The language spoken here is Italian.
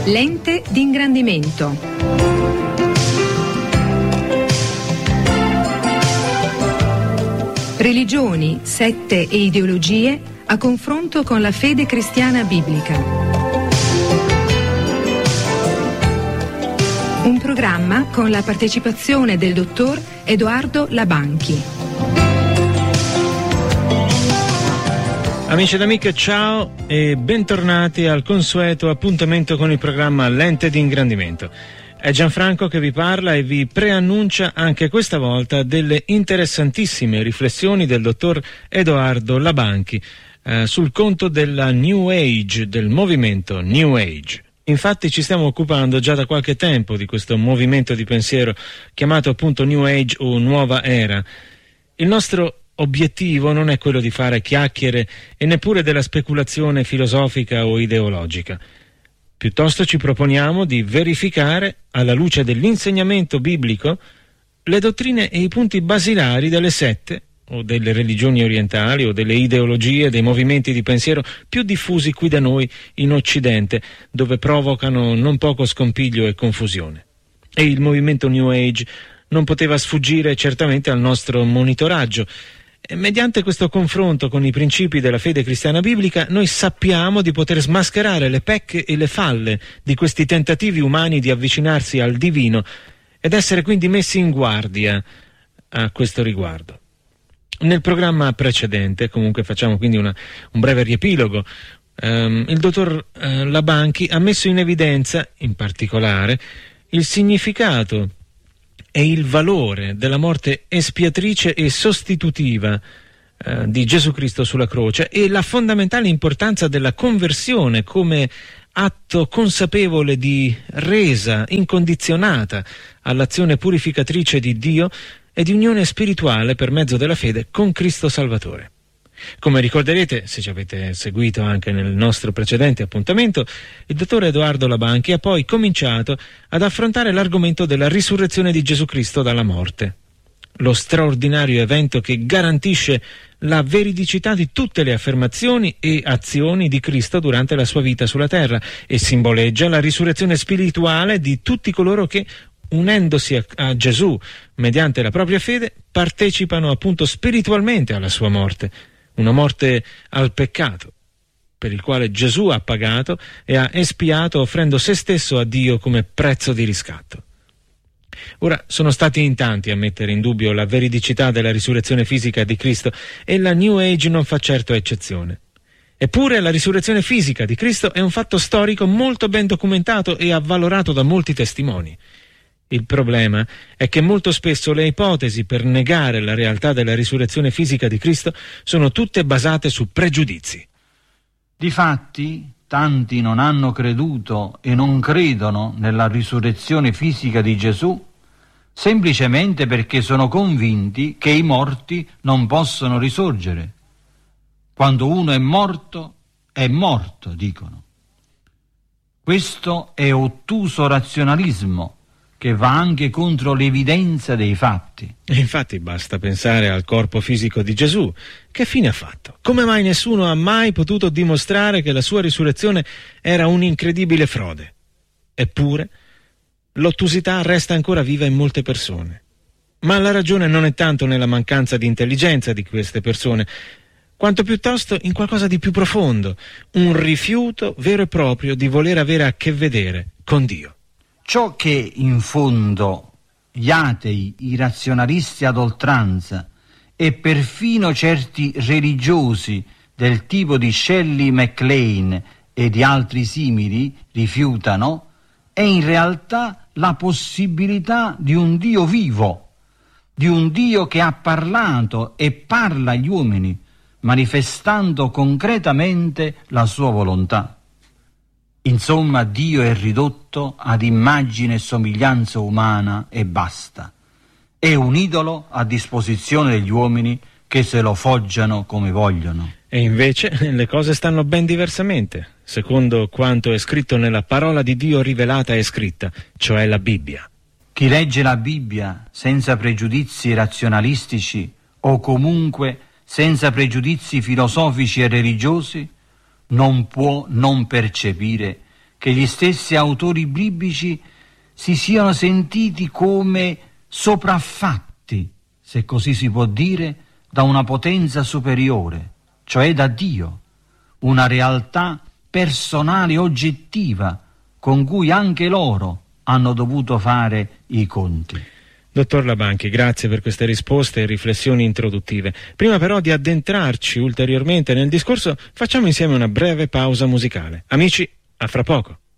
Lente di ingrandimento. Religioni, sette e ideologie a confronto con la fede cristiana biblica. Un programma con la partecipazione del dottor Edoardo Labanchi. Amici ed amiche, ciao e bentornati al consueto appuntamento con il programma Lente di ingrandimento. È Gianfranco che vi parla e vi preannuncia anche questa volta delle interessantissime riflessioni del dottor Edoardo Labanchi sul conto della New Age, del movimento New Age. Infatti ci stiamo occupando già da qualche tempo di questo movimento di pensiero chiamato appunto New Age o Nuova Era. Il nostro obiettivo non è quello di fare chiacchiere e neppure della speculazione filosofica o ideologica. Piuttosto ci proponiamo di verificare, alla luce dell'insegnamento biblico, le dottrine e i punti basilari delle sette o delle religioni orientali o delle ideologie, dei movimenti di pensiero più diffusi qui da noi in Occidente, dove provocano non poco scompiglio e confusione. E il movimento New Age non poteva sfuggire certamente al nostro monitoraggio. E mediante questo confronto con i principi della fede cristiana biblica noi sappiamo di poter smascherare le pecche e le falle di questi tentativi umani di avvicinarsi al divino ed essere quindi messi in guardia a questo riguardo. Nel programma precedente, comunque facciamo quindi un breve riepilogo, il dottor Labanchi ha messo in evidenza, in particolare, il significato e il valore della morte espiatrice e sostitutiva di Gesù Cristo sulla croce e la fondamentale importanza della conversione come atto consapevole di resa incondizionata all'azione purificatrice di Dio e di unione spirituale per mezzo della fede con Cristo Salvatore. Come ricorderete, se ci avete seguito anche nel nostro precedente appuntamento, il dottor Edoardo Labanchi ha poi cominciato ad affrontare l'argomento della risurrezione di Gesù Cristo dalla morte, lo straordinario evento che garantisce la veridicità di tutte le affermazioni e azioni di Cristo durante la sua vita sulla terra e simboleggia la risurrezione spirituale di tutti coloro che, unendosi a Gesù mediante la propria fede, partecipano appunto spiritualmente alla sua morte. Una morte al peccato, per il quale Gesù ha pagato e ha espiato offrendo se stesso a Dio come prezzo di riscatto. Ora, sono stati in tanti a mettere in dubbio la veridicità della risurrezione fisica di Cristo e la New Age non fa certo eccezione. Eppure la risurrezione fisica di Cristo è un fatto storico molto ben documentato e avvalorato da molti testimoni. Il problema è che molto spesso le ipotesi per negare la realtà della risurrezione fisica di Cristo sono tutte basate su pregiudizi. Difatti, tanti non hanno creduto e non credono nella risurrezione fisica di Gesù semplicemente perché sono convinti che i morti non possono risorgere. Quando uno è morto, dicono. Questo è ottuso razionalismo che va anche contro l'evidenza dei fatti. E infatti basta pensare al corpo fisico di Gesù. Che fine ha fatto? Come mai nessuno ha mai potuto dimostrare che la sua risurrezione era un'incredibile frode? Eppure, l'ottusità resta ancora viva in molte persone. Ma la ragione non è tanto nella mancanza di intelligenza di queste persone, quanto piuttosto in qualcosa di più profondo, un rifiuto vero e proprio di voler avere a che vedere con Dio. Ciò che in fondo gli atei, i razionalisti ad oltranza e perfino certi religiosi del tipo di Shelley MacLaine e di altri simili rifiutano è in realtà la possibilità di un Dio vivo, di un Dio che ha parlato e parla agli uomini, manifestando concretamente la sua volontà. Insomma, Dio è ridotto ad immagine e somiglianza umana e basta. È un idolo a disposizione degli uomini che se lo foggiano come vogliono. E invece le cose stanno ben diversamente, secondo quanto è scritto nella parola di Dio rivelata e scritta, cioè la Bibbia. Chi legge la Bibbia senza pregiudizi razionalistici o comunque senza pregiudizi filosofici e religiosi non può non percepire che gli stessi autori biblici si siano sentiti come sopraffatti, se così si può dire, da una potenza superiore, cioè da Dio, una realtà personale oggettiva con cui anche loro hanno dovuto fare i conti. Dottor Labanchi, grazie per queste risposte e riflessioni introduttive. Prima però di addentrarci ulteriormente nel discorso, facciamo insieme una breve pausa musicale. Amici, a fra poco.